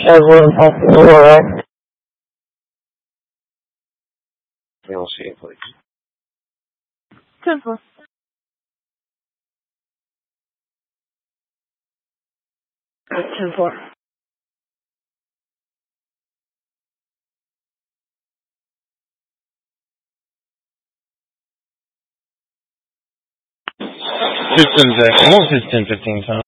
will impact the war. We'll see, please. 10-4. Ten four. Systems almost 10-15, so.